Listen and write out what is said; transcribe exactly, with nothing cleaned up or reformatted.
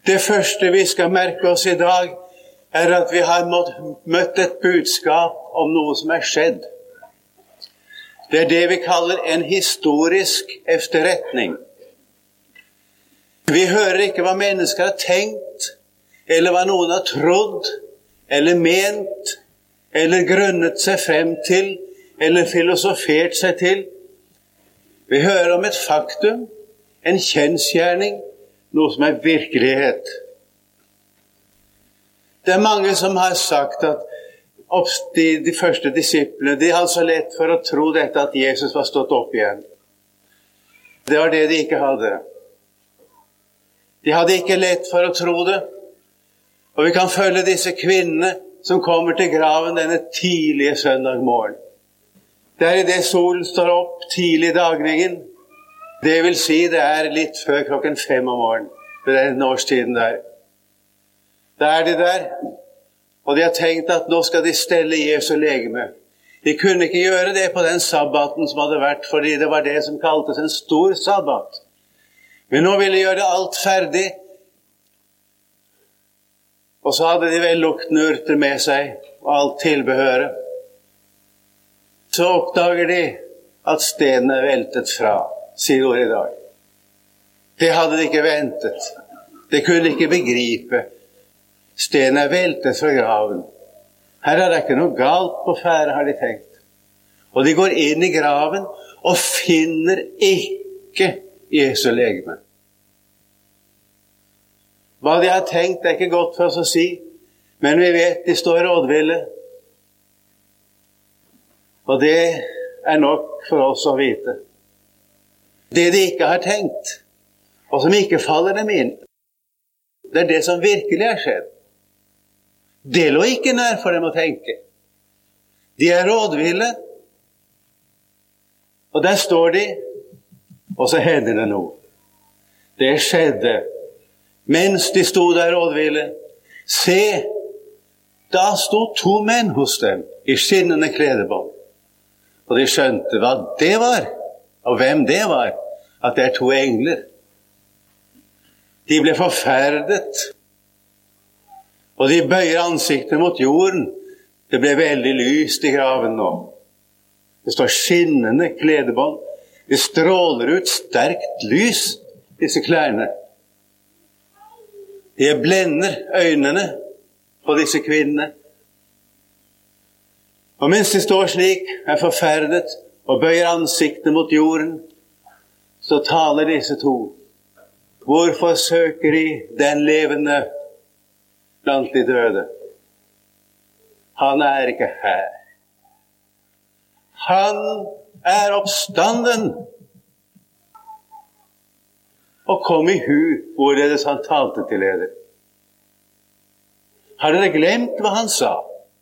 Det første vi skal merke oss i dag, er at vi har møtt et budskap om noe som er skjedd. Det er det vi kaller en historisk efterretning. Vi hører ikke hva mennesker har tenkt, eller hva noen har trodd, eller ment, eller grunnet seg frem til, eller filosofert seg til. Vi hører om et faktum, en kjensgjerning, noe som er virkelighet. Det er mange som har sagt at de, de første disiplene, de hadde så lett for å tro dette at Jesus var stått opp igjen. Det var det de ikke hadde. De hadde ikke lett for å tro det. Og vi kan følge disse kvinnene som kommer til graven denne tidlige søndag morgen. Det er i det solen står opp tidlig i dagningen. Det vil si det er litt før klokken fem om morgenen. Det er den årstiden der. Da er de der, og de har tenkt at nå skal de stelle Jesu legeme. De kunne ikke gjøre det på den sabbaten som hadde vært, fordi det var det som kaltes en stor sabbat. Men nå ville de gjøre alt ferdig. Og så hadde de vel luktende urter med seg, og alt tilbehøret. Så oppdager de at stenen er veltet fra, sier ordet i dag. Det hadde de ikke ventet. De kunne ikke begripe. Stenen er veltet fra graven. Her er det ikke noe galt på ferde, har de tenkt. Og de går inn i graven og finner ikke Jesu legeme. Hva de har tenkt er ikke godt for oss å si, men vi vet de står rådville. Og det er nok for oss å vite. Det de ikke har tenkt, og som ikke faller dem inn, det er det som virkelig er skjedd. Det lå ikke nær for dem å tenke. De er rådville, og der står de, og så hender det noe. Det skjedde mens de sto der rådville. Se, da sto to menn hos dem i skinnende kledebånd. Og de skjønte hva det var, og hvem det var, at det er to engler. De ble forferdet, og de bøyer ansiktet mot jorden. Det ble veldig lyst i graven nå. Det står skinnende kledebånd. Det stråler ut sterkt lys, disse klærne. De blender øynene på disse kvinnene. Og mens de står slik, er forferdet, og bøyer ansiktet mot jorden, så taler disse to. Hvorfor søker de den levende blant de døde? Han er ikke her. Han er oppstanden. Og kom i hu hvorledes han talte til dere. Har dere glemt hva han sa?